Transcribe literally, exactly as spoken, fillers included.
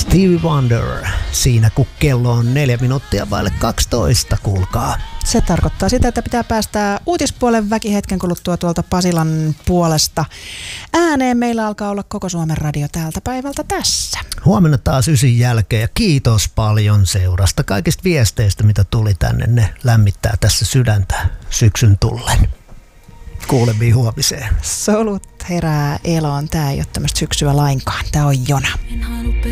Stevie Wonder siinä, kun kello on neljä minuuttia vaille kaksitoista, kuulkaa. Se tarkoittaa sitä, että pitää päästää uutispuolen väki hetken kuluttua tuolta Pasilan puolesta ääneen. Meillä alkaa olla koko Suomen radio tältä päivältä tässä. Huomenna taas ysin jälkeen ja kiitos paljon seurasta. Kaikista viesteistä, mitä tuli tänne, ne lämmittää tässä sydäntä syksyn tullen. Kuulemiin huomiseen. Solut herää eloon. Tää ei ole tämmöistä syksyä lainkaan. Tää on jona.